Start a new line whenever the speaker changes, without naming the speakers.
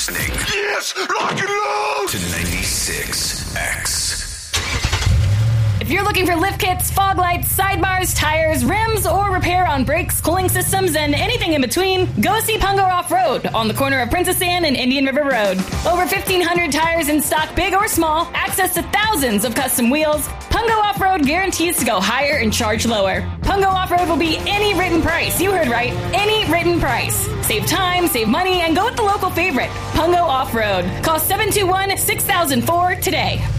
listening. Yes, lock and load to 96X.
If you're looking for lift kits, fog lights, sidebars, tires, rims, or repair on brakes, cooling systems, and anything in between, go see Pungo Off-Road on the corner of Princess Anne and Indian River Road. Over 1,500 tires in stock, big or small, access to thousands of custom wheels. Pungo Off-Road guarantees to go higher and charge lower. Pungo Off-Road will be any written price. You heard right. Any written price. Save time, save money, and go with the local favorite, Pungo Off-Road. Call 721-6004 today.